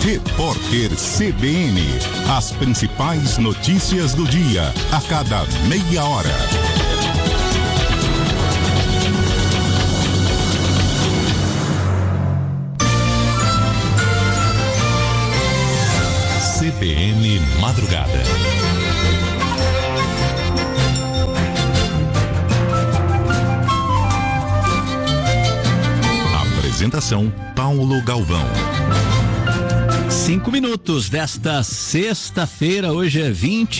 Repórter CBN. As principais notícias do dia, a cada meia hora. CBN Madrugada. Apresentação Paulo Galvão. 5 minutos desta sexta-feira, hoje é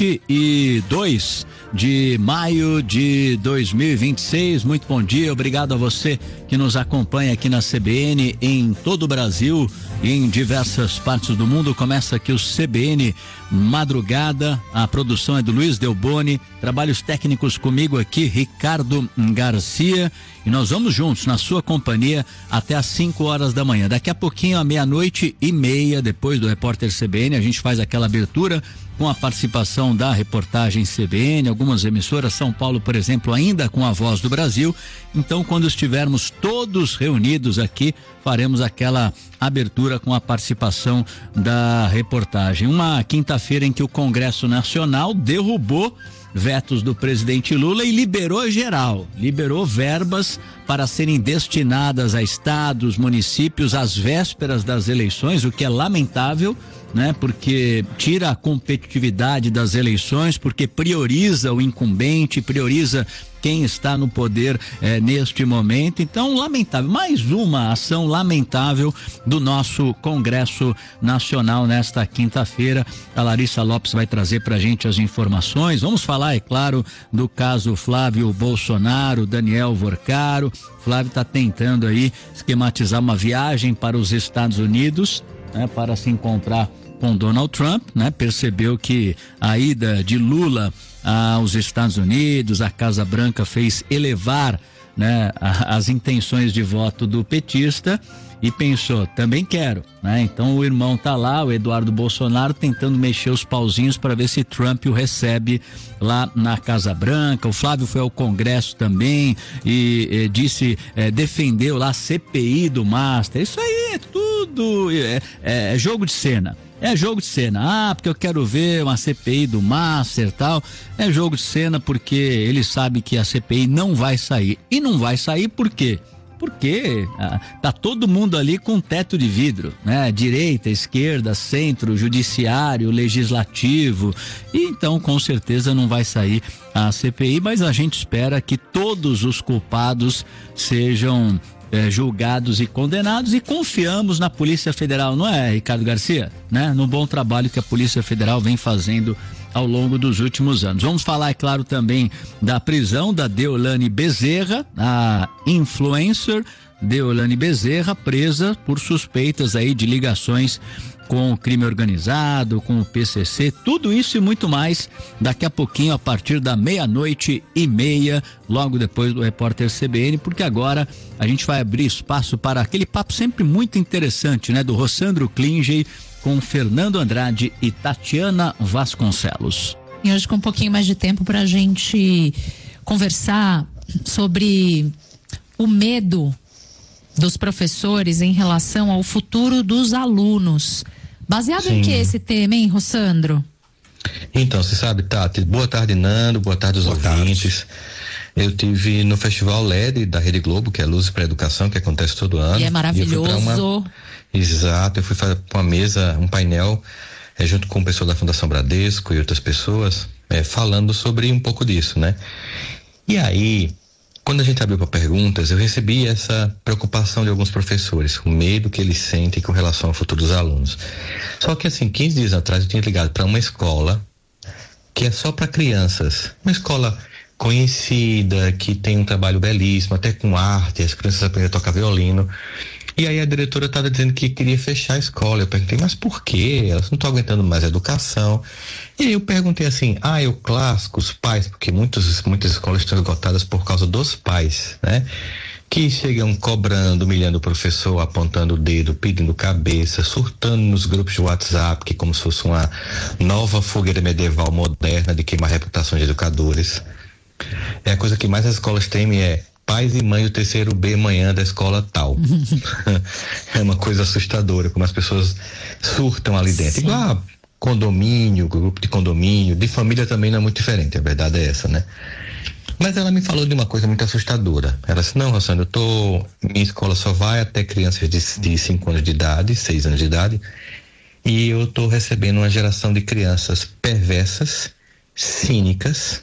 22 de maio de 2026. Muito bom dia, obrigado a você que nos acompanha aqui na CBN em todo o Brasil e em diversas partes do mundo. Começa aqui o CBN Madrugada, a produção é do Luiz Delboni, trabalhos técnicos comigo aqui, Ricardo Garcia, e nós vamos juntos na sua companhia até às 5 horas da manhã. Daqui a pouquinho, à 00:30, depois do Repórter CBN, a gente faz aquela abertura com a participação da reportagem CBN, algumas emissoras, São Paulo, por exemplo, ainda com a Voz do Brasil. Então, quando estivermos todos reunidos aqui, faremos aquela abertura com a participação da reportagem. Uma quinta-feira em que o Congresso Nacional derrubou vetos do presidente Lula e liberou verbas para serem destinadas a estados, municípios às vésperas das eleições, o que é lamentável, né? Porque tira a competitividade das eleições, porque prioriza o incumbente, prioriza quem está no poder neste momento. Então, lamentável, mais uma ação lamentável do nosso Congresso Nacional nesta quinta-feira. A Larissa Lopes vai trazer pra gente as informações. Vamos falar, é claro, do caso Flávio Bolsonaro, Daniel Vorcaro. Flávio está tentando aí esquematizar uma viagem para os Estados Unidos, né, para se encontrar com Donald Trump, né? Percebeu que a ida de Lula aos Estados Unidos, a Casa Branca fez elevar, né, as intenções de voto do petista e pensou, também quero, né? Então o irmão tá lá, o Eduardo Bolsonaro, tentando mexer os pauzinhos para ver se Trump o recebe lá na Casa Branca. O Flávio foi ao Congresso também e defendeu lá a CPI do Master. Isso aí é tudo é jogo de cena. É jogo de cena, porque eu quero ver uma CPI do Master e tal. É jogo de cena porque ele sabe que a CPI não vai sair. E não vai sair por quê? Porque tá todo mundo ali com teto de vidro, né? Direita, esquerda, centro, judiciário, legislativo. E então, com certeza, não vai sair a CPI, mas a gente espera que todos os culpados sejam julgados e condenados, e confiamos na Polícia Federal, não é, Ricardo Garcia? Né? No bom trabalho que a Polícia Federal vem fazendo ao longo dos últimos anos. Vamos falar, é claro, também da prisão da Deolane Bezerra, a influencer Deolane Bezerra, presa por suspeitas aí de ligações com o crime organizado, com o PCC, tudo isso e muito mais daqui a pouquinho, a partir da 00:30, logo depois do Repórter CBN, porque agora a gente vai abrir espaço para aquele papo sempre muito interessante, né, do Rossandro Klinger com Fernando Andrade e Tatiana Vasconcelos. E hoje com um pouquinho mais de tempo para a gente conversar sobre o medo dos professores em relação ao futuro dos alunos. Baseado Sim. em que esse tema, hein, Rossandro? Então, você sabe, Tati, boa tarde, Nando, boa tarde aos ouvintes. Eu tive no Festival LED da Rede Globo, que é Luz para a Educação, que acontece todo ano. E é maravilhoso. Exato, eu fui fazer uma mesa, um painel, junto com o pessoal da Fundação Bradesco e outras pessoas, falando sobre um pouco disso, né? E aí, quando a gente abriu para perguntas, eu recebi essa preocupação de alguns professores, o medo que eles sentem com relação ao futuro dos alunos. Só que assim, 15 dias atrás eu tinha ligado para uma escola que é só para crianças, uma escola conhecida, que tem um trabalho belíssimo, até com arte, as crianças aprendem a tocar violino. E aí a diretora estava dizendo que queria fechar a escola. Eu perguntei, mas por quê? Elas não estão aguentando mais a educação. E aí eu perguntei assim, é o clássico, os pais, porque muitas escolas estão esgotadas por causa dos pais, né? Que chegam cobrando, humilhando o professor, apontando o dedo, pedindo cabeça, surtando nos grupos de WhatsApp, que como se fosse uma nova fogueira medieval moderna de queimar reputações de educadores. A coisa que mais as escolas temem é pais e mães do terceiro B manhã da escola tal. É uma coisa assustadora, como as pessoas surtam ali dentro. Sim. Igual a condomínio, grupo de condomínio, de família também não é muito diferente, a verdade é essa, né? Mas ela me falou de uma coisa muito assustadora. Ela disse, não, Rossana, minha escola só vai até crianças de 5 anos de idade, 6 anos de idade, e eu tô recebendo uma geração de crianças perversas, cínicas,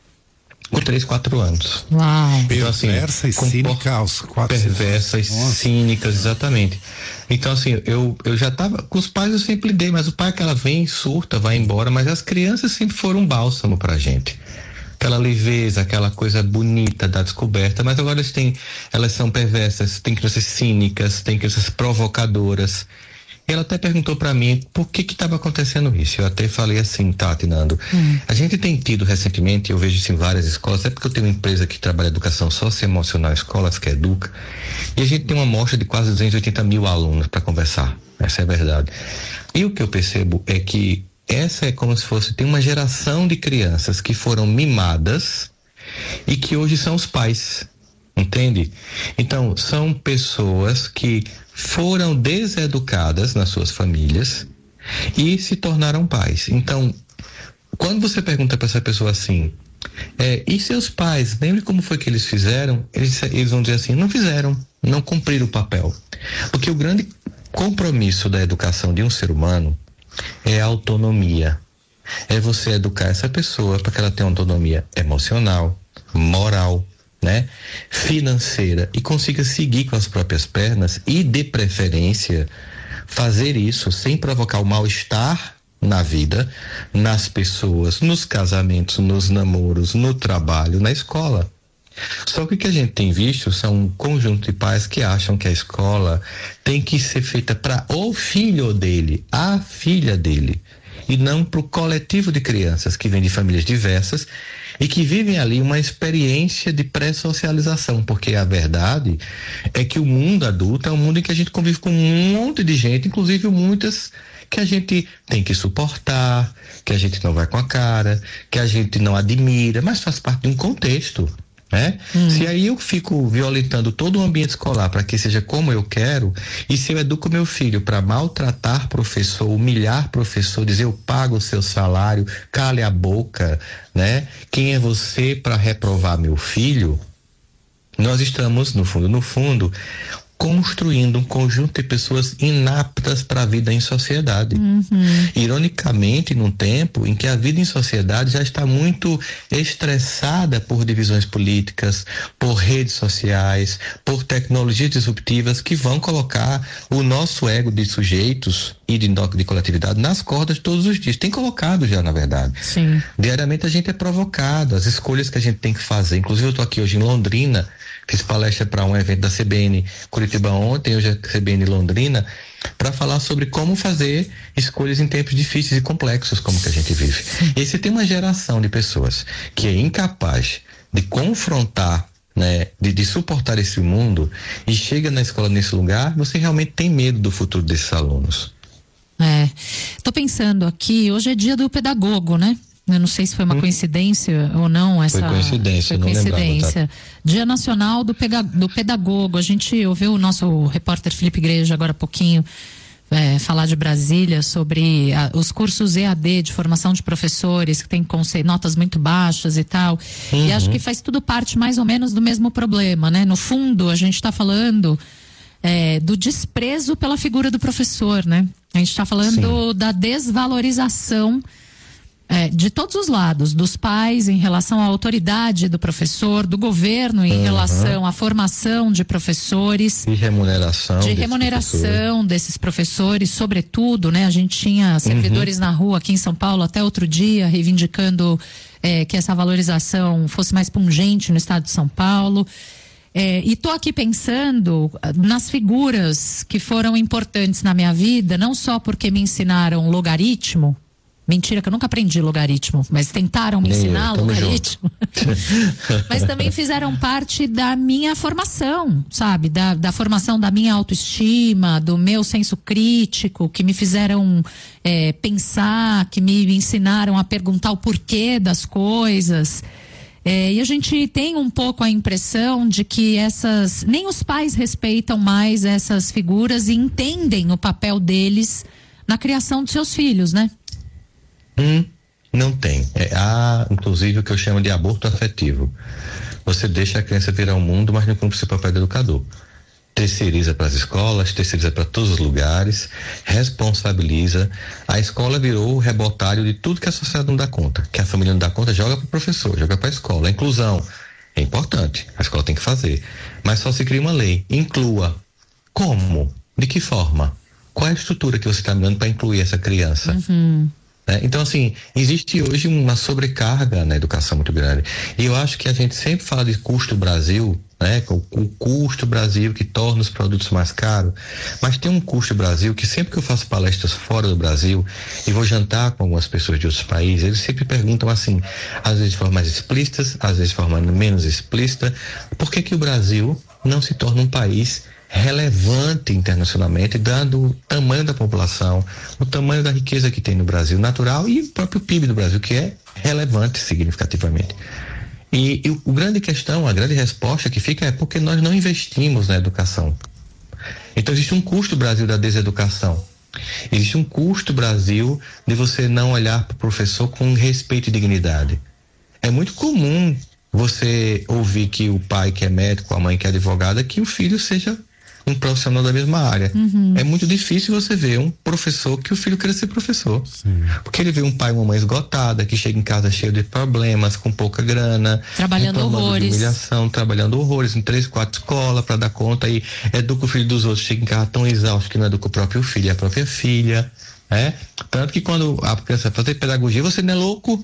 com 3, 4 anos. Uau. Perversa e cínica aos 4 anos. Perversas, cínicas, exatamente. Então, assim, eu já tava, com os pais eu sempre lidei, mas o pai que ela vem, surta, vai embora, mas as crianças sempre foram um bálsamo pra gente. Aquela leveza, aquela coisa bonita da descoberta, mas agora elas são perversas, tem crianças cínicas, tem crianças provocadoras. Ela até perguntou para mim por que estava acontecendo isso. Eu até falei assim, Tati, Nando, a gente tem tido recentemente, eu vejo isso em várias escolas, até porque eu tenho uma empresa que trabalha educação socioemocional, escolas que educa, e a gente tem uma amostra de quase 280 mil alunos para conversar. Essa é a verdade. E o que eu percebo é que essa é como se fosse, tem uma geração de crianças que foram mimadas e que hoje são os pais. Entende? Então, são pessoas que foram deseducadas nas suas famílias e se tornaram pais. Então, quando você pergunta para essa pessoa assim, e seus pais, lembre como foi que eles fizeram? Eles vão dizer assim, não fizeram, não cumpriram o papel. Porque o grande compromisso da educação de um ser humano é a autonomia. É você educar essa pessoa para que ela tenha autonomia emocional, moral, né, financeira, e consiga seguir com as próprias pernas e, de preferência, fazer isso sem provocar o mal-estar na vida, nas pessoas, nos casamentos, nos namoros, no trabalho, na escola. Só que o que a gente tem visto são um conjunto de pais que acham que a escola tem que ser feita para o filho dele, a filha dele, e não para o coletivo de crianças que vêm de famílias diversas e que vivem ali uma experiência de pré-socialização, porque a verdade é que o mundo adulto é um mundo em que a gente convive com um monte de gente, inclusive muitas que a gente tem que suportar, que a gente não vai com a cara, que a gente não admira, mas faz parte de um contexto, né? Se aí eu fico violentando todo o ambiente escolar para que seja como eu quero, e se eu educo meu filho para maltratar professor, humilhar professor, dizer eu pago o seu salário, cale a boca, né? Quem é você para reprovar meu filho? Nós estamos, no fundo, construindo um conjunto de pessoas inaptas para a vida em sociedade. Ironicamente, num tempo em que a vida em sociedade já está muito estressada por divisões políticas, por redes sociais, por tecnologias disruptivas que vão colocar o nosso ego de sujeitos e de coletividade nas cordas todos os dias. Tem colocado já, na verdade. Sim. Diariamente a gente é provocado, as escolhas que a gente tem que fazer. Inclusive eu estou aqui hoje em Londrina, fiz palestra para um evento da CBN Curitiba ontem, hoje é CBN Londrina, para falar sobre como fazer escolhas em tempos difíceis e complexos como que a gente vive. E você tem uma geração de pessoas que é incapaz de confrontar, né, de suportar esse mundo, e chega na escola nesse lugar, você realmente tem medo do futuro desses alunos. Tô pensando aqui, hoje é dia do pedagogo, né? Eu não sei se foi uma coincidência ou não. Foi coincidência, não lembrava, tá? Dia Nacional do Pedagogo. A gente ouviu o nosso repórter Felipe Igreja agora há pouquinho falar de Brasília sobre os cursos EAD de formação de professores que tem notas muito baixas e tal. E acho que faz tudo parte mais ou menos do mesmo problema, né? No fundo, a gente está falando do desprezo pela figura do professor, né? A gente está falando da desvalorização de todos os lados, dos pais em relação à autoridade do professor, do governo em relação à formação de professores. E remuneração. Desses professores, sobretudo, né? A gente tinha servidores na rua aqui em São Paulo até outro dia, reivindicando que essa valorização fosse mais pungente no estado de São Paulo. E tô aqui pensando nas figuras que foram importantes na minha vida, não só porque me ensinaram logaritmo. Mentira que eu nunca aprendi logaritmo, mas tentaram me ensinar logaritmo. Mas também fizeram parte da minha formação, sabe? Da formação da minha autoestima, do meu senso crítico, que me fizeram pensar, que me ensinaram a perguntar o porquê das coisas. E a gente tem um pouco a impressão de que nem os pais respeitam mais essas figuras e entendem o papel deles na criação dos seus filhos, né? Não tem. Há, inclusive, o que eu chamo de aborto afetivo. Você deixa a criança virar o mundo, mas não cumpre o seu papel de educador. Terceiriza para as escolas, terceiriza para todos os lugares, responsabiliza. A escola virou o rebotalho de tudo que a sociedade não dá conta, que a família não dá conta, joga para o professor, joga para a escola. A inclusão é importante, a escola tem que fazer, mas só se cria uma lei. Inclua. Como? De que forma? Qual é a estrutura que você está me dando para incluir essa criança? Então, assim, existe hoje uma sobrecarga na educação muito grande. E eu acho que a gente sempre fala de custo Brasil, né? O custo Brasil que torna os produtos mais caros. Mas tem um custo Brasil que sempre que eu faço palestras fora do Brasil e vou jantar com algumas pessoas de outros países, eles sempre perguntam assim, às vezes de forma mais explícita, às vezes de forma menos explícita, por que o Brasil não se torna um país relevante internacionalmente, dado o tamanho da população, o tamanho da riqueza que tem no Brasil natural e o próprio PIB do Brasil, que é relevante significativamente. E a grande questão, a grande resposta que fica é porque nós não investimos na educação. Então existe um custo Brasil da deseducação. Existe um custo Brasil de você não olhar para o professor com respeito e dignidade. É muito comum você ouvir que o pai que é médico, a mãe que é advogada, que o filho seja um profissional da mesma área. É muito difícil você ver um professor que o filho queira ser professor. Sim. Porque ele vê um pai e uma mãe esgotada, que chega em casa cheio de problemas, com pouca grana, trabalhando horrores, de humilhação, trabalhando horrores em 3, 4 escolas para dar conta, e educa o filho dos outros, chega em casa tão exausto que não educa o próprio filho, é a própria filha. Tanto que quando a criança vai fazer pedagogia, você não é louco.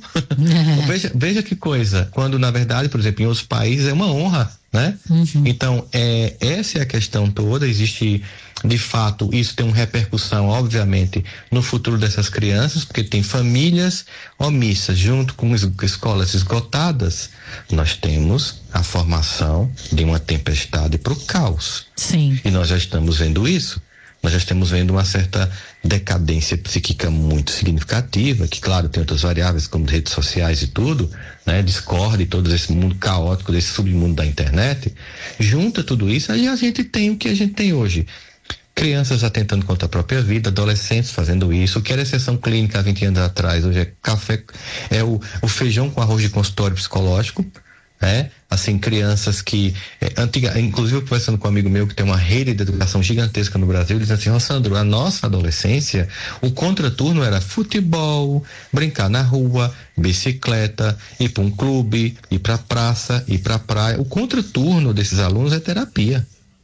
Veja que coisa, quando na verdade, por exemplo, em outros países é uma honra, né? Então, essa é a questão toda. Existe, de fato, isso tem uma repercussão, obviamente, no futuro dessas crianças, porque tem famílias omissas junto com escolas esgotadas. Nós temos a formação de uma tempestade para o caos. Sim. E nós já estamos vendo isso. Nós já estamos vendo uma certa decadência psíquica muito significativa, que claro, tem outras variáveis como redes sociais e tudo, né? Discord e todo esse mundo caótico desse submundo da internet. Junta tudo isso, aí a gente tem o que a gente tem hoje. Crianças atentando contra a própria vida, adolescentes fazendo isso, o que era exceção clínica há 20 anos atrás, hoje é café, é o feijão com arroz de consultório psicológico. Assim, crianças que inclusive conversando com um amigo meu que tem uma rede de educação gigantesca no Brasil, dizendo assim: Sandro, a nossa adolescência, o contraturno era futebol, brincar na rua, bicicleta, ir para um clube, ir para praça, ir para praia. O contraturno desses alunos é terapia.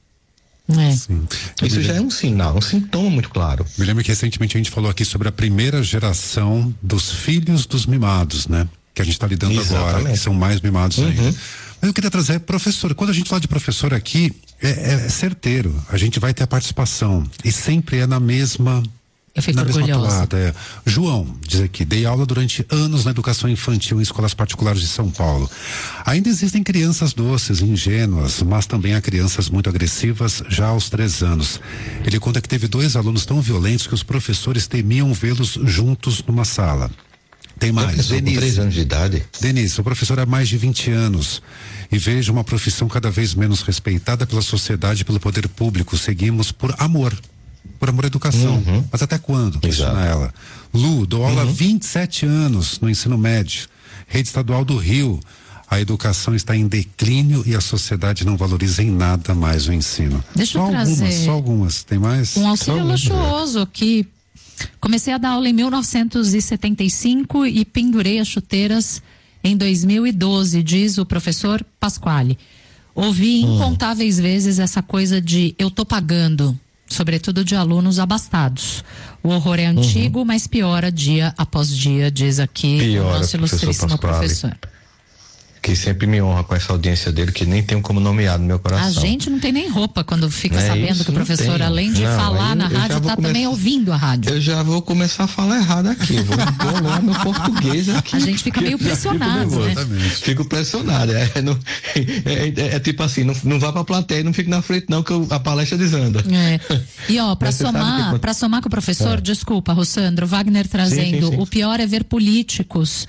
Isso já é um sinal, um sintoma muito claro. Me lembro que recentemente a gente falou aqui sobre a primeira geração dos filhos dos mimados, né? Que a gente está lidando agora, que são mais mimados ainda. Mas eu queria trazer, professor, quando a gente fala de professor aqui, é certeiro, a gente vai ter a participação, e sempre é na mesma toada. João diz aqui: dei aula durante anos na educação infantil em escolas particulares de São Paulo. Ainda existem crianças doces, ingênuas, mas também há crianças muito agressivas já aos 3 anos. Ele conta que teve 2 alunos tão violentos que os professores temiam vê-los juntos numa sala. Tem mais, Denise, 3 anos de idade. Denise, sou professora há mais de 20 anos e vejo uma profissão cada vez menos respeitada pela sociedade e pelo poder público. Seguimos por amor à educação. Mas até quando? Questiona ela. Lu, dou aula há 27 anos no ensino médio, rede estadual do Rio. A educação está em declínio e a sociedade não valoriza em nada mais o ensino. Deixa eu trazer só algumas. Tem mais? Um auxílio luxuoso que comecei a dar aula em 1975 e pendurei as chuteiras em 2012, diz o professor Pasquale. Ouvi incontáveis vezes essa coisa de eu tô pagando, sobretudo de alunos abastados. O horror é antigo, mas piora dia após dia, diz aqui o nosso ilustríssimo professor. Que sempre me honra com essa audiência dele, que nem tenho como nomear no meu coração. A gente não tem nem roupa quando fica sabendo isso, que o professor, além de falar na rádio, tá também ouvindo a rádio. Eu já vou começar a falar errado aqui, vou bolar meu português aqui. A gente fica meio pressionado, né? Fico pressionado, é tipo assim, não vá pra plateia e não fique na frente não, que a palestra desanda. E ó, pra somar com o professor, desculpa, Rossandro, Wagner trazendo, sim. O pior é ver políticos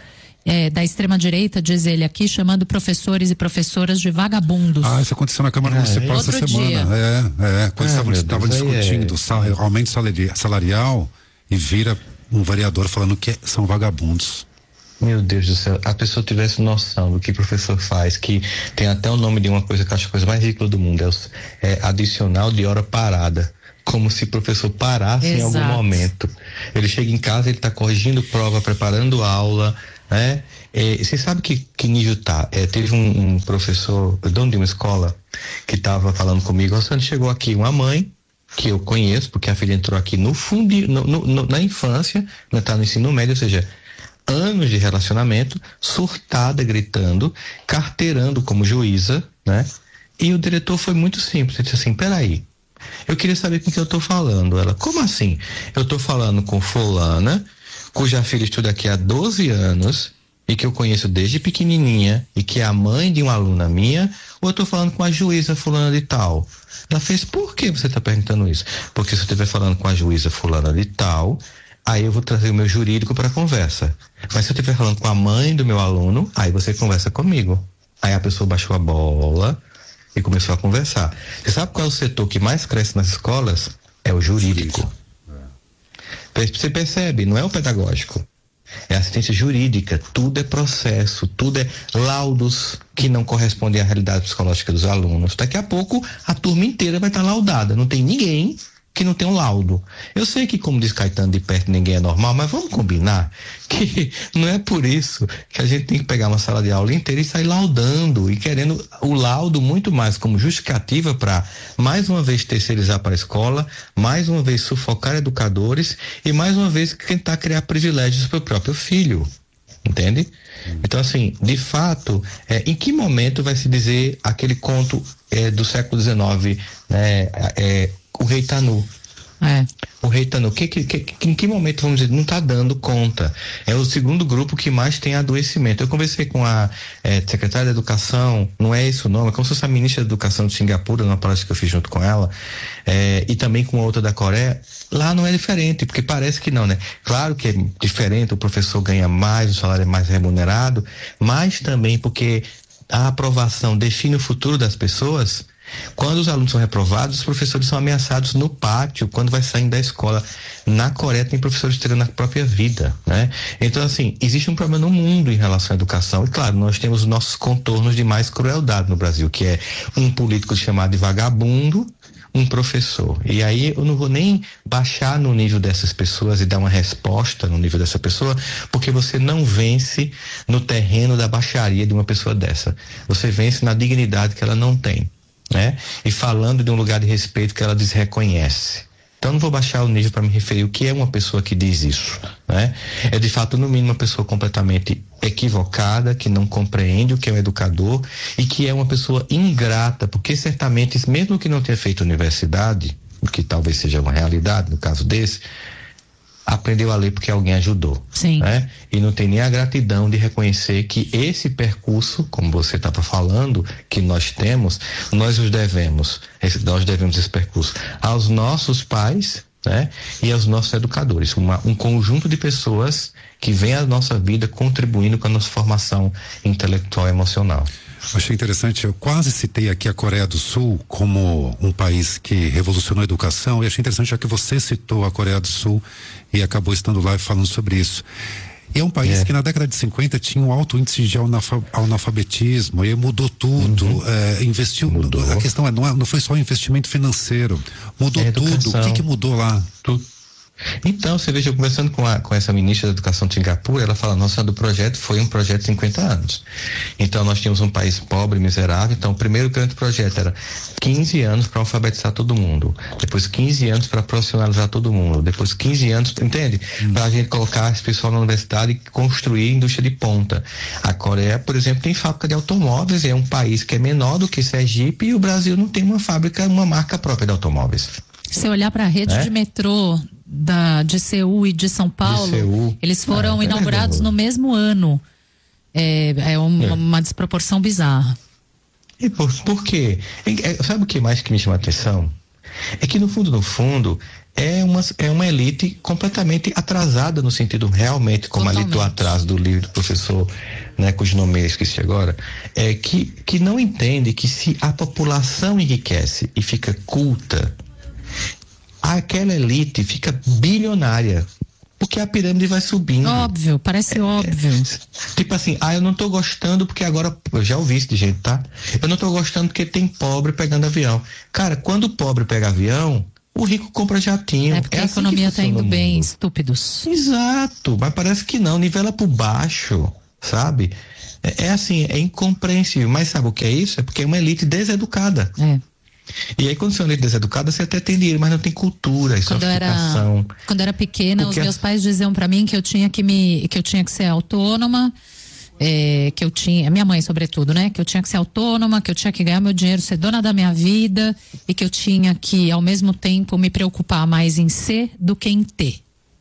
da extrema-direita, diz ele aqui, chamando professores e professoras de vagabundos. Isso aconteceu na Câmara Municipal essa semana. Quando estavam discutindo aumento salarial e vira um vereador falando que são vagabundos. Meu Deus do céu, a pessoa tivesse noção do que o professor faz, que tem até o nome de uma coisa que eu acho a coisa mais ridícula do mundo, é adicional de hora parada. Como se o professor parasse em algum momento. Ele chega em casa, ele está corrigindo prova, preparando aula, né? Você sabe que nível tá? Teve um professor, dono de uma escola, que estava falando comigo, chegou aqui uma mãe, que eu conheço, porque a filha entrou aqui no fundo, na infância, está no ensino médio, ou seja, anos de relacionamento, surtada, gritando, carteirando como juíza, né? E o diretor foi muito simples, ele disse assim, peraí, eu queria saber com quem eu estou falando. Ela, como assim? Eu estou falando com fulana, cuja filha estuda aqui há 12 anos e que eu conheço desde pequenininha e que é a mãe de uma aluna minha, ou eu estou falando com a juíza fulana de tal? Ela fez, por que você está perguntando isso? Porque se eu estiver falando com a juíza fulana de tal, aí eu vou trazer o meu jurídico para a conversa. Mas se eu estiver falando com a mãe do meu aluno, aí você conversa comigo. Aí a pessoa baixou a bola e começou a conversar. Você sabe qual é o setor que mais cresce nas escolas? É o jurídico. Você percebe, não é o pedagógico. É assistência jurídica, tudo é processo, tudo é laudos que não correspondem à realidade psicológica dos alunos. Daqui a pouco a turma inteira vai estar laudada, não tem ninguém que não tem um laudo. Eu sei que, como diz Caetano, de perto ninguém é normal, mas vamos combinar que não é por isso que a gente tem que pegar uma sala de aula inteira e sair laudando e querendo o laudo muito mais como justificativa para, mais uma vez, terceirizar para a escola, mais uma vez sufocar educadores e, mais uma vez, tentar criar privilégios para o próprio filho. Entende? Então, assim, de fato, em que momento vai se dizer aquele conto do século XIX, né, o rei tá nu? O rei tá nu. Em que momento, vamos dizer, não está dando conta? É o segundo grupo que mais tem adoecimento. Eu conversei com a secretária da Educação, não é esse o nome, é como se fosse a ministra da Educação de Singapura, numa palestra que eu fiz junto com ela, e também com outra da Coreia. Lá não é diferente, porque parece que não, né? Claro que é diferente, o professor ganha mais, o salário é mais remunerado, mas também porque a aprovação define o futuro das pessoas. Quando os alunos são reprovados, os professores são ameaçados no pátio, quando vai saindo da escola. Na Coreia tem professores tirando a própria vida, né? Então, assim, existe um problema no mundo em relação à educação. E, claro, nós temos os nossos contornos de mais crueldade no Brasil, que é um político chamado de vagabundo, um professor. E aí eu não vou nem baixar no nível dessas pessoas e dar uma resposta no nível dessa pessoa, porque você não vence no terreno da baixaria de uma pessoa dessa. Você vence na dignidade que ela não tem, né? E falando de um lugar de respeito que ela desreconhece. Então não vou baixar o nível para me referir o que é uma pessoa que diz isso, né? É de fato, no mínimo, uma pessoa completamente equivocada, que não compreende o que é um educador e que é uma pessoa ingrata, porque certamente, mesmo que não tenha feito universidade, o que talvez seja uma realidade no caso desse, aprendeu a ler porque alguém ajudou. Sim. Né? E não tem nem a gratidão de reconhecer que esse percurso, como você estava falando, que nós temos, nós devemos esse percurso aos nossos pais, né? E aos nossos educadores, um conjunto de pessoas que vem à nossa vida contribuindo com a nossa formação intelectual e emocional. Achei interessante, eu quase citei aqui a Coreia do Sul como um país que revolucionou a educação, e achei interessante já que você citou a Coreia do Sul e acabou estando lá e falando sobre isso. E é um país que na década de 50 tinha um alto índice de analfabetismo, e mudou tudo, investiu, mudou. A questão não foi só investimento financeiro, mudou tudo. O que mudou lá? Tudo. Então, você veja, eu conversando com essa ministra da Educação de Singapura, ela fala, nossa, do projeto foi um projeto de 50 anos. Então, nós tínhamos um país pobre, miserável. Então, o primeiro grande projeto era 15 anos para alfabetizar todo mundo. Depois, 15 anos para profissionalizar todo mundo. Depois, 15 anos, entende? Para a gente colocar esse pessoal na universidade e construir indústria de ponta. A Coreia, por exemplo, tem fábrica de automóveis, é um país que é menor do que Sergipe, e o Brasil não tem uma fábrica, uma marca própria de automóveis. Se olhar para a rede de metrô de Seul e de São Paulo, eles foram inaugurados no mesmo ano. É uma desproporção bizarra. E por quê? Sabe o que mais que me chama a atenção? É que no fundo, é uma elite completamente atrasada no sentido realmente, como ali do atraso do livro do professor, né, cujo nome eu esqueci agora, que não entende que se a população enriquece e fica culta, aquela elite fica bilionária. Porque a pirâmide vai subindo. Óbvio, parece óbvio. Tipo assim, eu não tô gostando porque agora, eu já ouvi isso de gente, tá? Eu não tô gostando porque tem pobre pegando avião. Cara, quando o pobre pega avião, o rico compra jatinho. É porque a economia tá indo bem, estúpidos. Exato, mas parece que não, nivela por baixo, sabe? É assim, é incompreensível. Mas sabe o que é isso? É porque é uma elite deseducada. E aí, quando você é uma elite deseducada, você até tem dinheiro, mas não tem cultura, sofisticação. Quando eu era pequena, os meus pais diziam pra mim que eu tinha que ser autônoma, minha mãe sobretudo, né? Que eu tinha que ser autônoma, que eu tinha que ganhar meu dinheiro, ser dona da minha vida e que eu tinha que, ao mesmo tempo, me preocupar mais em ser do que em ter.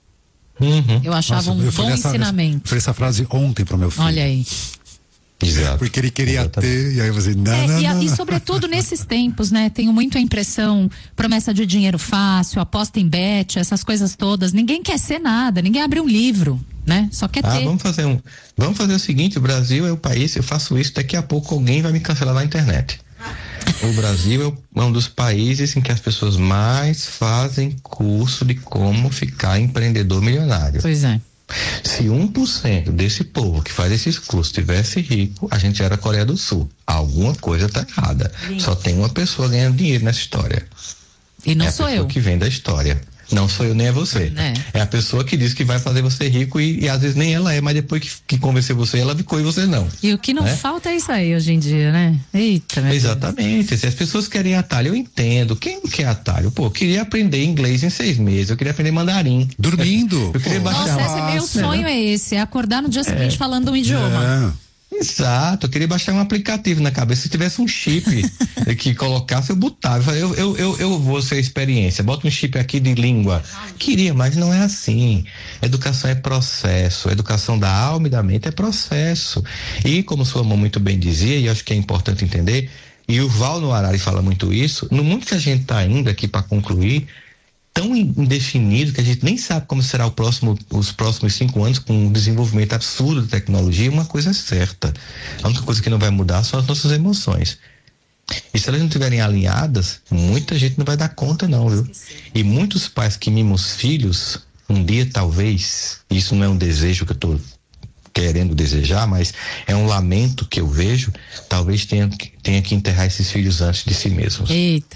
Eu achava um bom ensinamento. Eu falei essa frase ontem pro meu filho. Olha aí. Exato. Porque ele queria ter, e aí você e sobretudo nesses tempos, né? Tenho muito a impressão, promessa de dinheiro fácil, aposta em bet, essas coisas todas. Ninguém quer ser nada, ninguém abre um livro, né? Só quer ter. Vamos fazer o seguinte, o Brasil é o país, eu faço isso, daqui a pouco alguém vai me cancelar na internet. O Brasil é um dos países em que as pessoas mais fazem curso de como ficar empreendedor milionário. Pois é. Se 1% desse povo que faz esses cursos tivesse rico, a gente era a Coreia do Sul. Alguma coisa tá errada. Só tem uma pessoa ganhando dinheiro nessa história. E não sou eu. É a pessoa que vende a história. Não sou eu nem é você. É a pessoa que diz que vai fazer você rico e às vezes nem ela é, mas depois que convenceu você, ela ficou e você não. E o que não falta é isso aí hoje em dia, né? Eita, meu Exatamente. Deus. Se as pessoas querem atalho, eu entendo. Quem não quer atalho? Pô, eu queria aprender inglês em 6 meses, eu queria aprender mandarim. Dormindo. Eu queria baixar meu sonho é esse, é acordar no dia seguinte falando um idioma. Exato, eu queria baixar um aplicativo na cabeça. Se tivesse um chip que colocasse, eu botava. Eu vou ser experiência, bota um chip aqui de língua. Queria, mas não é assim. Educação é processo, educação da alma e da mente é processo. E como sua mãe muito bem dizia, e acho que é importante entender, e o Val no Arari fala muito isso, no mundo que a gente está indo aqui para concluir, tão indefinido que a gente nem sabe como será os próximos 5 anos, com um desenvolvimento absurdo de tecnologia. Uma coisa é certa, a única coisa que não vai mudar são as nossas emoções, e se elas não estiverem alinhadas, muita gente não vai dar conta não, viu? E muitos pais que mimam os filhos, um dia talvez, isso não é um desejo que eu estou querendo desejar, mas é um lamento que eu vejo, talvez tenha que enterrar esses filhos antes de si mesmos. Eita.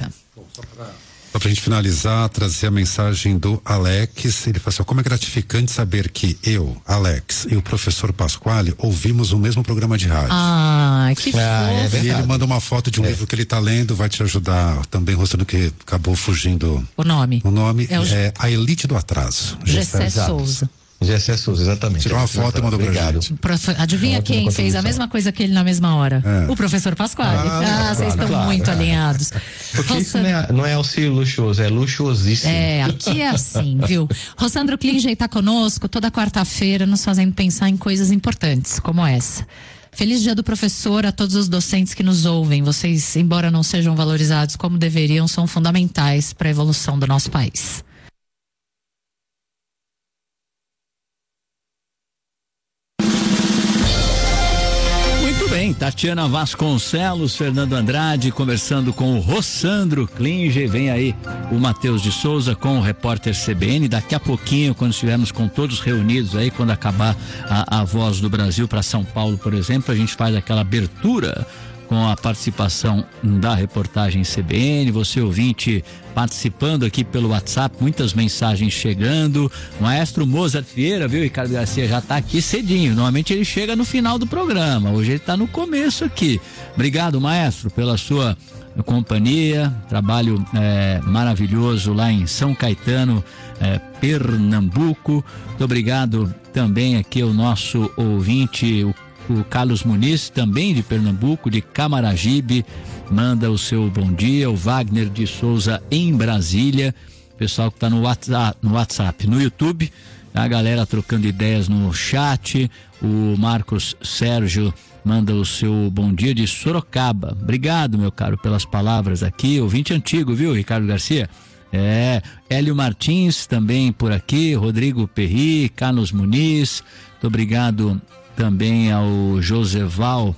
Só pra gente finalizar, trazer a mensagem do Alex. Ele fala assim: como é gratificante saber que eu, Alex, e o professor Pasquale ouvimos o mesmo programa de rádio. Que fofo. E ele manda uma foto de um livro que ele tá lendo, vai te ajudar também, mostrando que acabou fugindo. O nome é A Elite do Atraso. Gessé Souza. Gessé Souza, exatamente. Tirou uma foto e mandou pra gente. Adivinha quem fez a mesma coisa que ele na mesma hora? O professor Pasquale. Vocês estão muito alinhados. Porque isso não é auxílio luxuoso, é luxuosíssimo. Aqui é assim, viu? Rossandro Klinger está conosco toda quarta-feira, nos fazendo pensar em coisas importantes como essa. Feliz Dia do Professor a todos os docentes que nos ouvem. Vocês, embora não sejam valorizados como deveriam, são fundamentais para a evolução do nosso país. Bem, Tatiana Vasconcelos, Fernando Andrade, conversando com o Rossandro Klinger. Vem aí o Matheus de Souza com o repórter CBN. Daqui a pouquinho, quando estivermos com todos reunidos aí, quando acabar a Voz do Brasil para São Paulo, por exemplo, a gente faz aquela abertura com a participação da reportagem CBN, você ouvinte participando aqui pelo WhatsApp, muitas mensagens chegando. Maestro Mozart Vieira, viu, Ricardo Garcia, já está aqui cedinho, normalmente ele chega no final do programa, hoje ele está no começo aqui. Obrigado, maestro, pela sua companhia, trabalho maravilhoso lá em São Caetano, Pernambuco. Muito obrigado também aqui ao nosso ouvinte, o Carlos Muniz, também de Pernambuco, de Camaragibe, manda o seu bom dia. O Wagner de Souza em Brasília, pessoal que está no WhatsApp, no YouTube, a galera trocando ideias no chat. O Marcos Sérgio manda o seu bom dia de Sorocaba. Obrigado, meu caro, pelas palavras aqui. Ouvinte antigo, viu, Ricardo Garcia? Hélio Martins também por aqui, Rodrigo Perri, Carlos Muniz, muito obrigado também ao Joseval,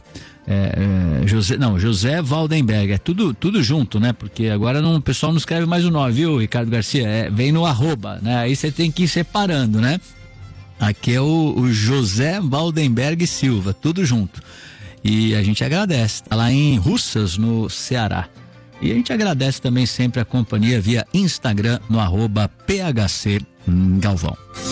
José Valdenberg, é tudo junto, né? Porque agora o pessoal não escreve mais o nome, viu, Ricardo Garcia? Vem no @, né? Aí você tem que ir separando, né? Aqui é o José Valdenberg Silva, tudo junto. E a gente agradece, tá lá em Russas, no Ceará. E a gente agradece também sempre a companhia via Instagram no @PHC Galvão.